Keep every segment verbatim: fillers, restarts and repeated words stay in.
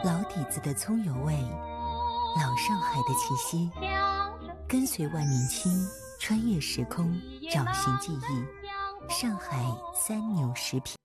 老底子的葱油味，老上海的气息，跟随万年青穿越时空，找寻记忆。上海三牛食品。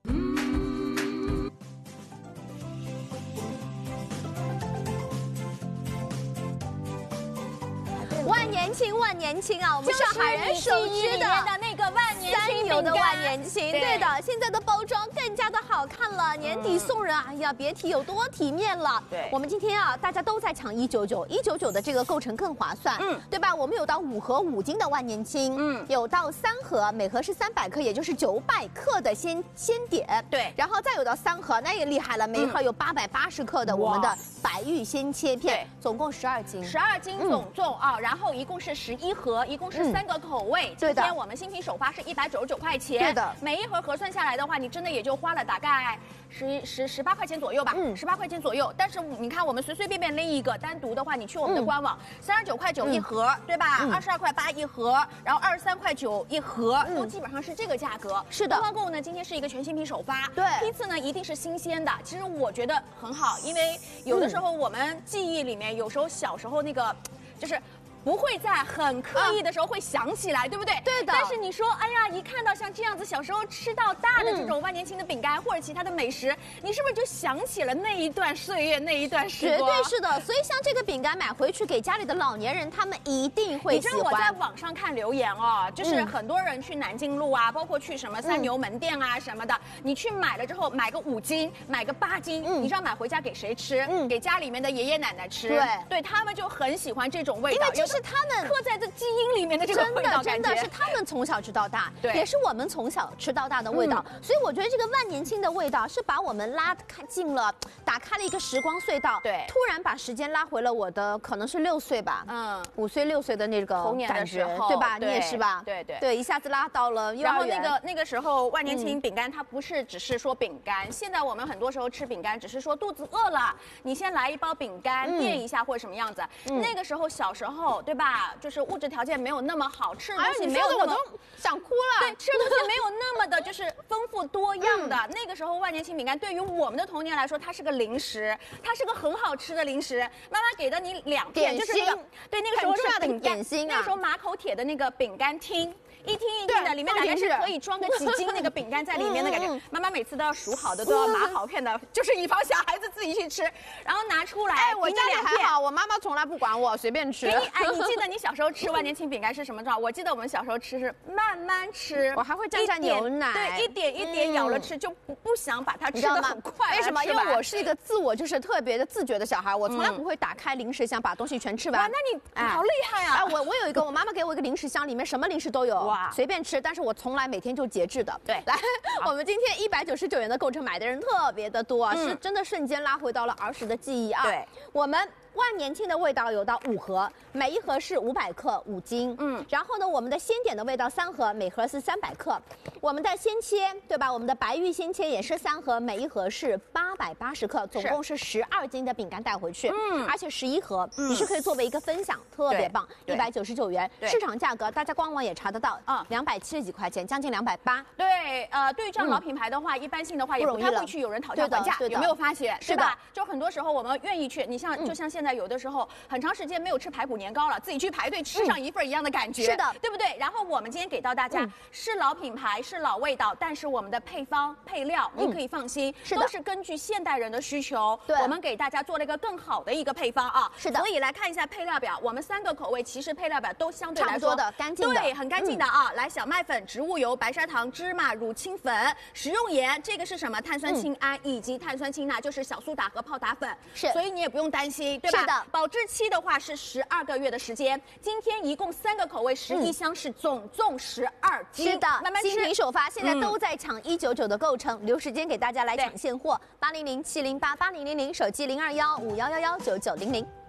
万年青，万年青啊！我们上海人熟知的那个万年青三牛的万年青， 对对的，现在的包装更加的好看了，年底送人，哎呀，别提有多体面了。 对， 我们今天啊，大家都在抢一九九，一九九的这个构成更划算， 嗯， 对吧？我们有到五盒五斤的万年青，嗯，有到三盒，每盒是三百克，也就是九百克的鲜鲜碘， 对， 然后再有到三盒，那也厉害了，每一盒有八百八十克的我们的白玉鲜切片，总共十二斤， 十二斤总重啊，然后一共是十一盒，一共是三个口味。今天我们新品首发是一百九十九块钱， 对的， 每一盒核算下来的话，你真的也就花了大概十十十八块钱左右吧，嗯，十八块钱左右。但是你看，我们随随便便拎一个单独的话，你去我们的官网，三十九块九一盒，对吧？二十二块八一盒，然后二十三块九一盒，都基本上是这个价格。 是的， 官方购物呢，今天是一个全新品首发， 对， 批次呢一定是新鲜的。其实我觉得很好，因为有的时候我们记忆里面，有时候小时候那个就是。不会在很刻意的时候会想起来，啊、对不对？ 对的。 但是你说，哎呀，一看到像这样子小时候吃到大的这种万年青的饼干、嗯、或者其他的美食，你是不是就想起了那一段岁月、那一段时光？ 绝对是的。所以像这个饼干买回去给家里的老年人，他们一定会喜欢。 你知道我在网上看留言哦，就是很多人去南京路啊，嗯、包括去什么三牛门店啊什么的，嗯、你去买了之后，买个五斤，买个八斤，嗯、你知道买回家给谁吃？嗯、给家里面的爷爷奶奶吃。 对， 对他们就很喜欢这种味道， 因为这是他们刻在这基因里面的这个味道， 真的真的是他们从小吃到大， 对， 也是我们从小吃到大的味道。嗯、所以我觉得这个万年青的味道是把我们拉开进了，打开了一个时光隧道， 对， 突然把时间拉回了我的可能是六岁吧，嗯，五岁六岁的那个童年的时候， 对吧？你也是吧？ 对对对，一下子拉到了幼儿园。 然后那个那个时候万年青饼干它不是只是说饼干，嗯、现在我们很多时候吃饼干只是说肚子饿了，你先来一包饼干垫一下或者什么样子。嗯、那个时候小时候对吧？就是物质条件没有那么好，吃的东西没有那么， 我都想哭了。 对，吃的东西没有那么的就是丰富多样的。嗯、那个时候万年青饼干对于我们的童年来说，它是个零食，它是个很好吃的零食。妈妈给的你两片，就是那个对那个时候是饼点心啊， 那个时候马口铁的那个饼干厅。一听一听的，里面大概是可以装个几斤那个饼干在里面的感觉。妈妈每次都要数好的，都要码好片的，就是以防小孩子自己去吃，然后拿出来。 哎，我家里还好，我妈妈从来不管我，随便吃。 给你，哎，你记得你小时候吃万年青饼干是什么状况？我记得我们小时候吃是慢慢吃， 我还会蘸蘸牛奶， 对，一点一点咬了吃，就不不想把它吃得很快。 为什么？因为我是一个自我就是特别的自觉的小孩，我从来不会打开零食箱把东西全吃完。 哇，那你好厉害啊！ 哎，我我有一个，我妈妈给我一个零食箱，里面什么零食都有，哇，随便吃。但是我从来每天就节制的。 对， 来，我们今天一百九十九元的购成买的人特别的多啊，嗯、是真的瞬间拉回到了儿时的记忆啊。 对， 我们。万年青的味道有到五盒，每一盒是五百克，五斤。嗯，然后呢，我们的鲜碘的味道三盒，每盒是三百克。我们的鲜切，对吧？我们的白玉鲜切也是三盒，每一盒是八百八十克，总共是十二斤的饼干带回去。嗯，而且十一盒，嗯、你是可以作为一个分享，特别棒，一百九十九元，市场价格大家官网也查得到，啊、嗯，两百七十几块钱，将近两百八。 对，呃，对于这样老品牌的话，嗯、一般性的话也不太会去有人讨价还价，有没有发现？ 是吧？ 就很多时候我们愿意去，你像就像现在有的时候。很长时间没有吃排骨年糕了，自己去排队吃上一份一样的感觉， 是的， 对不对？然后我们今天给到大家是老品牌，是老味道，但是我们的配方配料你可以放心，都是根据现代人的需求，我们给大家做了一个更好的一个配方啊。 是的， 所以来看一下配料表，我们三个口味其实配料表都相对来说的干净的， 对，很干净的啊。来，小麦粉、植物油、白砂糖、芝麻、乳清粉、食用盐，这个是什么？碳酸氢铵以及碳酸氢钠，就是小苏打和泡打粉。 是， 所以你也不用担心，对吧？ 是的， 保质期的话是十二个月的时间，今天一共三个口味，十一箱是总重十二斤。 是的， 慢慢吃。 新品首发，现在都在抢一九九的购成，留时间给大家来抢现货，八零零七零八八零零零，手机零二幺五幺幺幺九九零零。